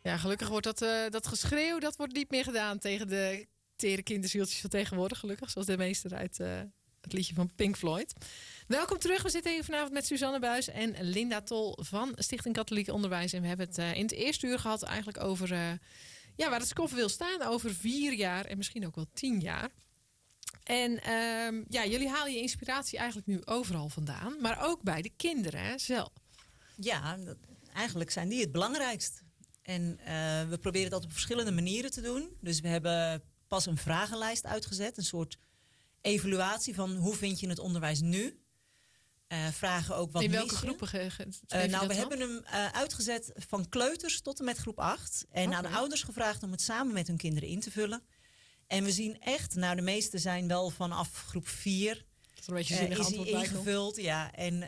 Ja, gelukkig wordt dat geschreeuw, dat wordt niet meer gedaan tegen de tere kinderzieltjes van tegenwoordig. Gelukkig, zoals de meester uit het liedje van Pink Floyd. Welkom terug. We zitten hier vanavond met Suzanne Buis en Linda Tol van Stichting Katholiek Onderwijs. En we hebben het in het eerste uur gehad eigenlijk over waar het SCOF wil staan over 4 jaar en misschien ook wel 10 jaar. En jullie halen je inspiratie eigenlijk nu overal vandaan, maar ook bij de kinderen zelf. Ja, eigenlijk zijn die het belangrijkst. En we proberen het altijd op verschillende manieren te doen. Dus we hebben pas een vragenlijst uitgezet. Een soort evaluatie van hoe vind je het onderwijs nu? Vragen ook wat in welke groepen? We hebben hem uitgezet van kleuters tot en met groep 8. En aan de ouders gevraagd om het samen met hun kinderen in te vullen. En we zien echt, de meeste zijn wel vanaf groep 4. Dat er een beetje zinnig is hij ingevuld. Ja,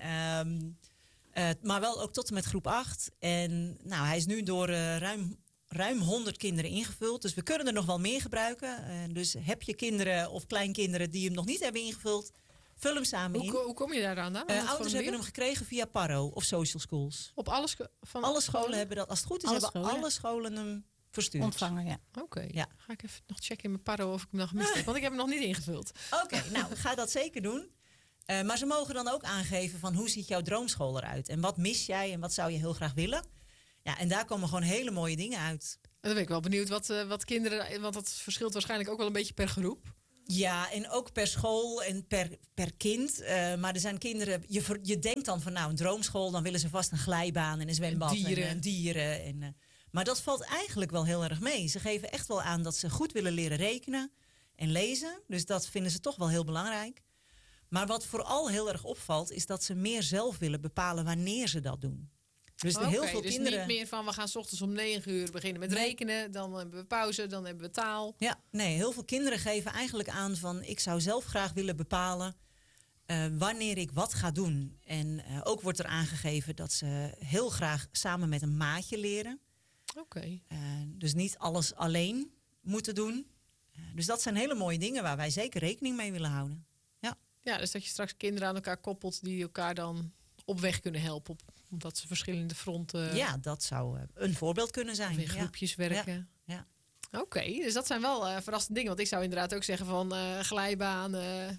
en maar wel ook tot en met groep 8. En hij is nu door ruim 100 kinderen ingevuld. Dus we kunnen er nog wel meer gebruiken. Dus heb je kinderen of kleinkinderen die hem nog niet hebben ingevuld, vul hem samen in. Hoe kom je daar dan? Ouders hebben hem gekregen via Parro of Social Schools. Op alle scholen hebben dat. Als het goed is, alle scholen hem verstuurd. Ontvangen, ja. Oké. Ja. Ga ik even nog checken in mijn Parro of ik hem nog gemist heb. Want ik heb hem nog niet ingevuld. Oké, ga dat zeker doen. Maar ze mogen dan ook aangeven van hoe ziet jouw droomschool eruit? En wat mis jij en wat zou je heel graag willen? Ja, en daar komen gewoon hele mooie dingen uit. En dan ben ik wel benieuwd wat kinderen, want dat verschilt waarschijnlijk ook wel een beetje per groep. Ja, en ook per school en per kind. Maar er zijn kinderen, je denkt dan van een droomschool, dan willen ze vast een glijbaan en een zwembad en dieren. Maar dat valt eigenlijk wel heel erg mee. Ze geven echt wel aan dat ze goed willen leren rekenen en lezen. Dus dat vinden ze toch wel heel belangrijk. Maar wat vooral heel erg opvalt, is dat ze meer zelf willen bepalen wanneer ze dat doen. Dus heel veel kinderen. Niet meer van we gaan 's ochtends om 9 uur beginnen met rekenen. Dan hebben we pauze, dan hebben we taal. Ja, heel veel kinderen geven eigenlijk aan van ik zou zelf graag willen bepalen wanneer ik wat ga doen. En ook wordt er aangegeven dat ze heel graag samen met een maatje leren. Oké. Dus niet alles alleen moeten doen. Dus dat zijn hele mooie dingen waar wij zeker rekening mee willen houden. Ja, dus dat je straks kinderen aan elkaar koppelt die elkaar dan op weg kunnen helpen. Omdat ze verschillende fronten. Ja, dat zou een voorbeeld kunnen zijn. Of in groepjes werken. Ja. Oké, dus dat zijn wel verrassende dingen. Want ik zou inderdaad ook zeggen van glijbaan.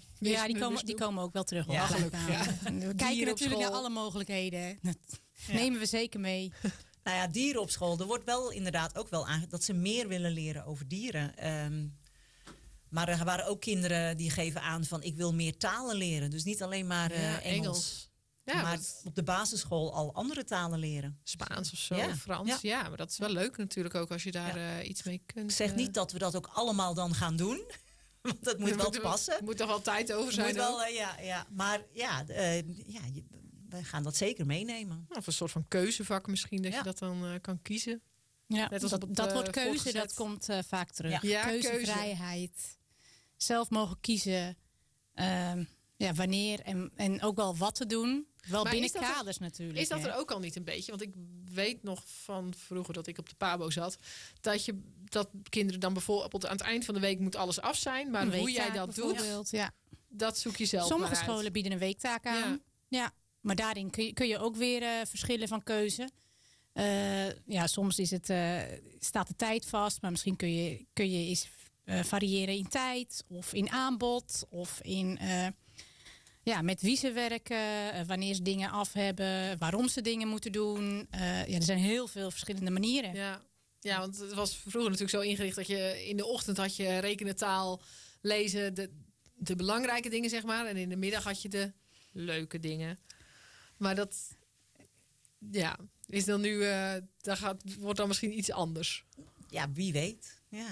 Die komen ook wel terug. Ja, gelukkig. Ja. We kijken natuurlijk naar alle mogelijkheden. Dat nemen we zeker mee. Dieren op school. Er wordt wel inderdaad ook wel aangegeven dat ze meer willen leren over dieren. Maar er waren ook kinderen die geven aan van ik wil meer talen leren. Dus niet alleen maar Engels. Ja, maar op de basisschool al andere talen leren. Spaans of zo, Frans. Ja, maar dat is wel leuk natuurlijk ook als je daar iets mee kunt. Ik zeg niet dat we dat ook allemaal dan gaan doen. Want dat moet wel passen. Er moet toch wel tijd over zijn. Maar wij gaan dat zeker meenemen. Of een soort van keuzevak misschien, dat je dat dan kan kiezen. Ja, dat woord keuze, dat komt vaak terug. Ja, keuzevrijheid. Zelf mogen kiezen wanneer en ook wel wat te doen. Wel maar binnen kaders natuurlijk. Is dat er ook al niet een beetje? Want ik weet nog van vroeger dat ik op de PABO zat. Dat kinderen dan bijvoorbeeld aan het eind van de week moet alles af zijn. Maar hoe jij dat doet, dat zoek je zelf. Sommige scholen bieden een weektaak aan. Ja, maar daarin kun je ook weer verschillen van keuze. Soms is staat de tijd vast. Maar misschien kun je eens variëren in tijd. Of in aanbod. Of in met wie ze werken. Wanneer ze dingen af hebben. Waarom ze dingen moeten doen. Er zijn heel veel verschillende manieren. Ja, want het was vroeger natuurlijk zo ingericht dat je in de ochtend had je rekenen, taal, lezen. De belangrijke dingen, zeg maar. En in de middag had je de leuke dingen. Maar dat is dan nu, wordt dan misschien iets anders. Ja, wie weet.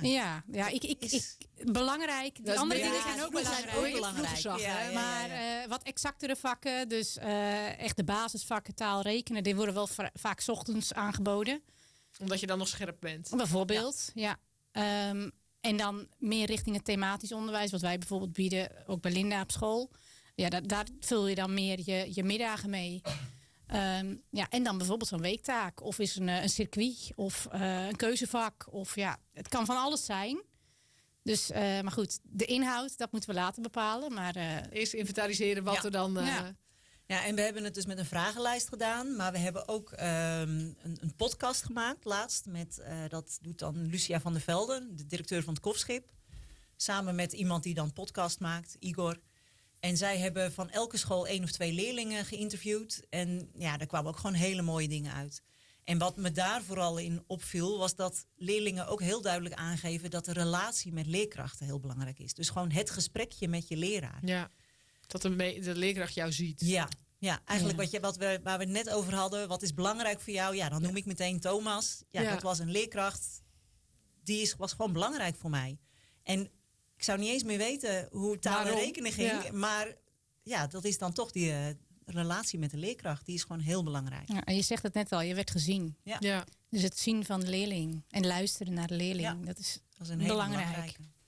Belangrijk. Die andere dingen zijn ook belangrijk. Maar wat exactere vakken, dus echt de basisvakken, taal, rekenen, die worden wel vaak 's ochtends aangeboden. Omdat je dan nog scherp bent. Bijvoorbeeld, en dan meer richting het thematisch onderwijs, wat wij bijvoorbeeld bieden, ook bij Linda op school. Ja, daar vul je dan meer je middagen mee. En dan bijvoorbeeld zo'n weektaak. Of is een circuit. Of een keuzevak. Of het kan van alles zijn. Dus, maar goed, de inhoud, dat moeten we later bepalen. Maar eerst inventariseren wat er dan... Ja, en we hebben het dus met een vragenlijst gedaan. Maar we hebben ook een podcast gemaakt laatst. Dat doet dan Lucia van der Velde, de directeur van het Kofschip. Samen met iemand die dan podcast maakt, Igor. En zij hebben van elke school 1 of 2 leerlingen geïnterviewd. En ja, daar kwamen ook gewoon hele mooie dingen uit. En wat me daar vooral in opviel, was dat leerlingen ook heel duidelijk aangeven dat de relatie met leerkrachten heel belangrijk is. Dus gewoon het gesprekje met je leraar. Ja, dat de leerkracht jou ziet. Ja, eigenlijk waar we het net over hadden. Wat is belangrijk voor jou? Ja, dan noem ik meteen Thomas. Ja, dat was een leerkracht. Was gewoon belangrijk voor mij. En ik zou niet eens meer weten hoe taal en rekenen ging. Ja. Maar ja, dat is dan toch die relatie met de leerkracht. Die is gewoon heel belangrijk. Ja, en je zegt het net al, je werd gezien. Ja. Dus het zien van de leerling en luisteren naar de leerling. Dat is een hele belangrijk.